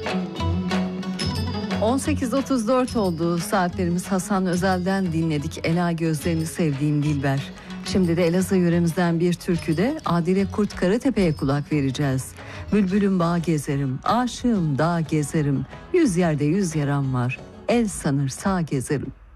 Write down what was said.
18.34 oldu. Saatlerimiz. Hasan Özel'den dinledik. Ela gözlerini sevdiğim Dilber. Şimdi de Elazığ yöremizden bir türküde Adile Kurt Karatepe'ye kulak vereceğiz. Bülbülüm bağ gezerim, aşığım dağ gezerim. 100 yerde 100 yaram var, el sanır sağ gezerim.